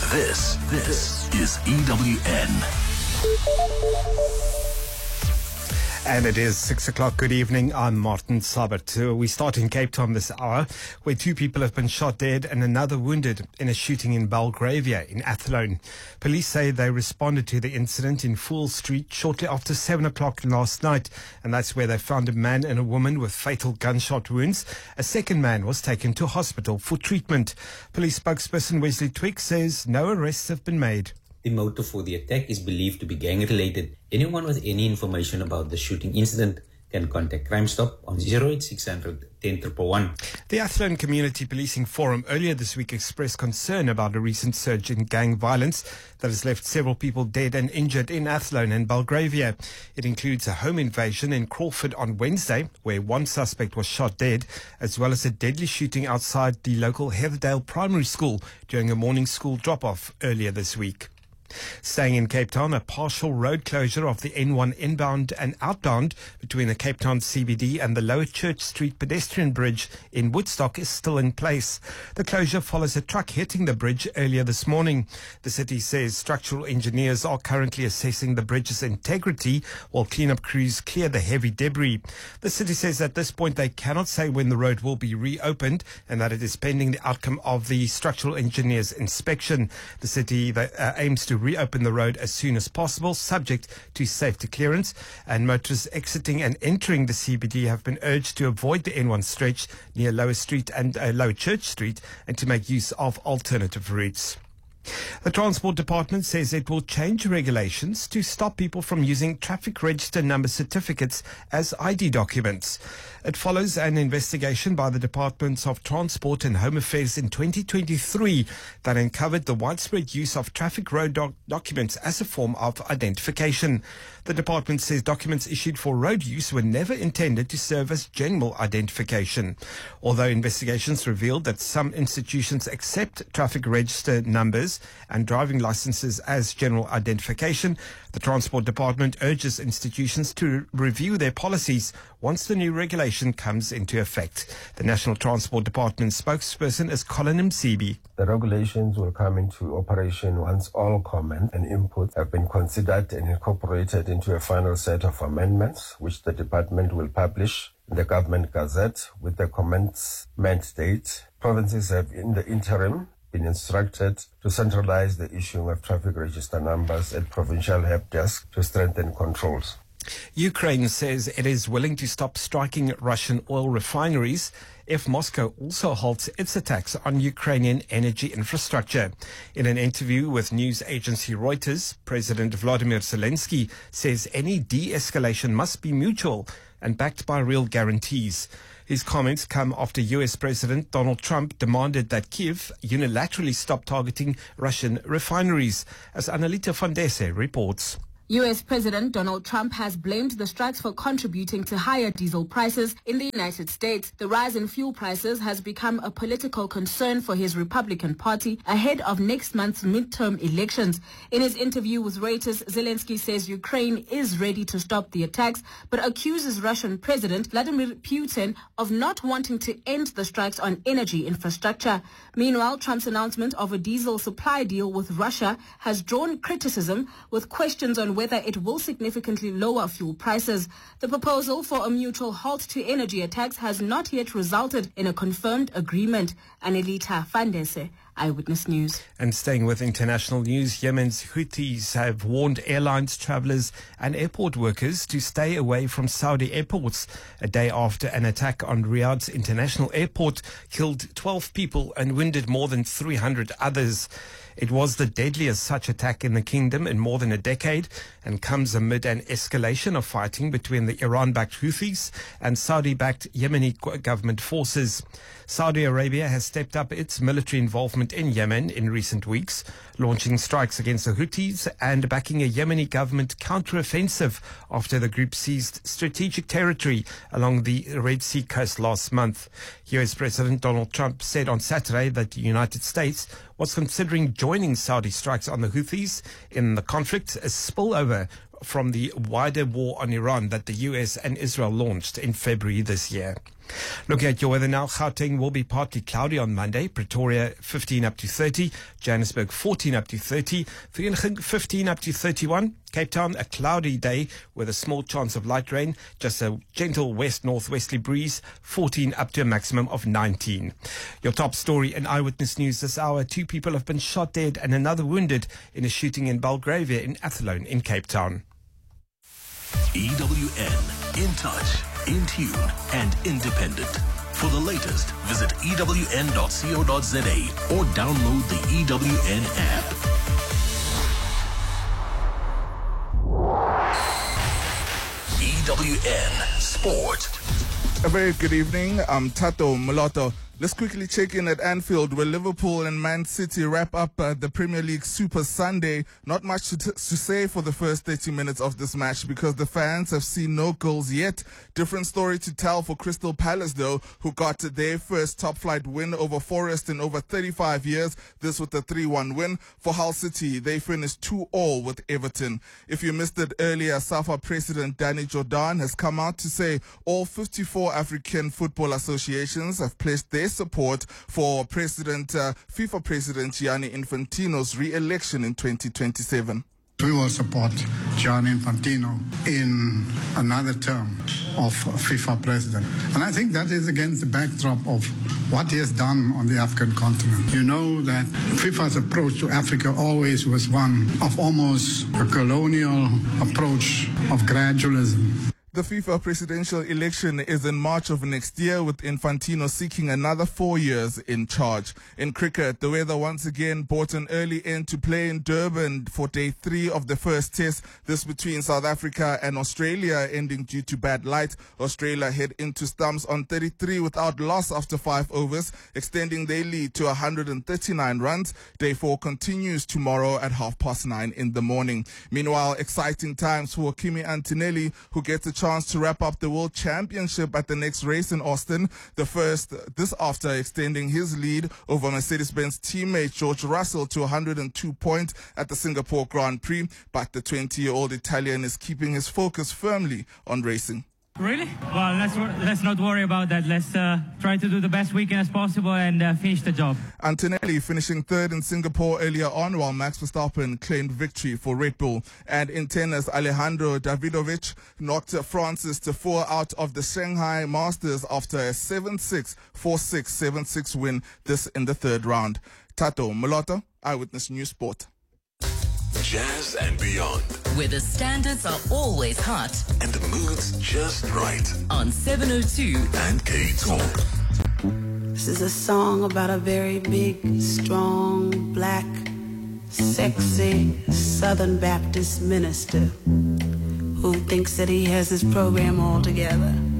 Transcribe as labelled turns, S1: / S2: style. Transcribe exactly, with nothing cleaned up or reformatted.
S1: This, this is E W N.
S2: And it is six o'clock. Good evening. I'm Martin Sabert. Uh, we start in Cape Town this hour, where two people have been shot dead and another wounded in a shooting in Belgravia in Athlone. Police say they responded to the incident in Fool Street shortly after seven o'clock last night, and that's where they found a man and a woman with fatal gunshot wounds. A second man was taken to hospital for treatment. Police spokesperson Wesley Twigg says no arrests have been made.
S3: The motive for the attack is believed to be gang-related. Anyone with any information about the shooting incident can contact Crime Stop on zero eight six hundred, ten one one one.
S2: The Athlone Community Policing Forum earlier this week expressed concern about a recent surge in gang violence that has left several people dead and injured in Athlone and Belgravia. It includes a home invasion in Crawford on Wednesday, where one suspect was shot dead, as well as a deadly shooting outside the local Heatherdale Primary School during a morning school drop-off earlier this week. Staying in Cape Town, a partial road closure of the N one inbound and outbound between the Cape Town C B D and the Lower Church Street pedestrian bridge in Woodstock is still in place. The closure follows a truck hitting the bridge earlier this morning. The city says structural engineers are currently assessing the bridge's integrity while cleanup crews clear the heavy debris. The city says at this point they cannot say when the road will be reopened and that it is pending the outcome of the structural engineer's inspection. The city that, uh, aims to reopen the road as soon as possible, subject to safety clearance, and motorists exiting and entering the C B D have been urged to avoid the N one stretch near Lower Street and uh, Lower Church Street and to make use of alternative routes. The Transport Department says it will change regulations to stop people from using traffic register number certificates as I D documents. It follows an investigation by the Departments of Transport and Home Affairs in twenty twenty-three that uncovered the widespread use of traffic road doc- documents as a form of identification. The department says documents issued for road use were never intended to serve as general identification. Although investigations revealed that some institutions accept traffic register numbers and driving licenses as general identification, the Transport Department urges institutions to review their policies once the new regulation comes into effect. The National Transport Department spokesperson is Colin Msibi.
S4: The regulations will come into operation once all comments and inputs have been considered and incorporated into a final set of amendments, which the department will publish in the Government Gazette with the commencement date. Provinces have in the interim been instructed to centralize the issuing of traffic register numbers at provincial help desk to strengthen controls.
S2: Ukraine says it is willing to stop striking Russian oil refineries if Moscow also halts its attacks on Ukrainian energy infrastructure. In an interview with news agency Reuters, President Vladimir Zelensky says any de-escalation must be mutual and backed by real guarantees. His comments come after U S President Donald Trump demanded that Kyiv unilaterally stop targeting Russian refineries, as Annalita van Desse reports.
S5: U S President Donald Trump has blamed the strikes for contributing to higher diesel prices in the United States. The rise in fuel prices has become a political concern for his Republican Party ahead of next month's midterm elections. In his interview with Reuters, Zelensky says Ukraine is ready to stop the attacks, but accuses Russian President Vladimir Putin of not wanting to end the strikes on energy infrastructure. Meanwhile, Trump's announcement of a diesel supply deal with Russia has drawn criticism, with questions on whether it will significantly lower fuel prices. The proposal for a mutual halt to energy attacks has not yet resulted in a confirmed agreement. Annalita van Desse, Eyewitness News.
S2: And staying with international news, Yemen's Houthis have warned airlines, travelers and airport workers to stay away from Saudi airports a day after an attack on Riyadh's international airport killed twelve people and wounded more than three hundred others. It was the deadliest such attack in the kingdom in more than a decade and comes amid an escalation of fighting between the Iran-backed Houthis and Saudi-backed Yemeni government forces. Saudi Arabia has stepped up its military involvement in Yemen in recent weeks, launching strikes against the Houthis and backing a Yemeni government counter-offensive after the group seized strategic territory along the Red Sea coast last month. U S President Donald Trump said on Saturday that the United States was considering joining Saudi strikes on the Houthis in the conflict, a spillover from the wider war on Iran that the U S and Israel launched in February this year. Looking at your weather now, Gauteng will be partly cloudy on Monday. Pretoria fifteen up to thirty. Johannesburg fourteen up to thirty. Vereeniging fifteen up to thirty-one. Cape Town, a cloudy day with a small chance of light rain. Just a gentle west-northwesterly breeze, fourteen up to a maximum of nineteen. Your top story in Eyewitness News this hour. Two people have been shot dead and another wounded in a shooting in Belgravia in Athlone in Cape Town.
S1: E W N, in touch, in tune, and independent. For the latest, visit E W N dot co dot za or download the E W N app. E W N Sport.
S6: A very good evening. I'm Tato Moloto. Let's quickly check in at Anfield, where Liverpool and Man City wrap up uh, the Premier League Super Sunday. Not much to, t- to say for the first thirty minutes of this match because the fans have seen no goals yet. Different story to tell for Crystal Palace, though, who got their first top-flight win over Forest in over thirty-five years. This with a three one win. For Hull City, they finished two all with Everton. If you missed it earlier, SAFA President Danny Jordan has come out to say all fifty-four African football associations have placed their support for President uh, FIFA President Gianni Infantino's re-election in twenty twenty-seven.
S7: We will support Gianni Infantino in another term of FIFA president. And I think that is against the backdrop of what he has done on the African continent. You know that FIFA's approach to Africa always was one of almost a colonial approach of gradualism.
S6: The FIFA presidential election is in March of next year, with Infantino seeking another four years in charge. In cricket, the weather once again brought an early end to play in Durban for day three of the first test. This between South Africa and Australia ending due to bad light. Australia head into stumps on thirty-three without loss after five overs, extending their lead to one hundred thirty-nine runs. Day four continues tomorrow at half past nine in the morning. Meanwhile, exciting times for Kimi Antonelli, who gets a chance to wrap up the World Championship at the next race in Austin. The first, this after extending his lead over Mercedes-Benz teammate George Russell to one hundred two points at the Singapore Grand Prix. But the twenty-year-old Italian is keeping his focus firmly on racing.
S8: Really? Well, let's let's not worry about that. Let's uh, try to do the best weekend as possible and uh, finish the job.
S6: Antonelli finishing third in Singapore earlier on, while Max Verstappen claimed victory for Red Bull. And in tennis, Alejandro Davidovich knocked Francis Tiafoe out of the Shanghai Masters after a seven six, four six, seven six win, this in the third round. Tato Moloto, Eyewitness News Sport.
S1: Jazz and beyond.
S9: Where the standards are always hot.
S1: And the mood's just right.
S9: On seven oh two.
S1: And K Talk.
S10: This is a song about a very big, strong, black, sexy Southern Baptist minister who thinks that he has his program all together.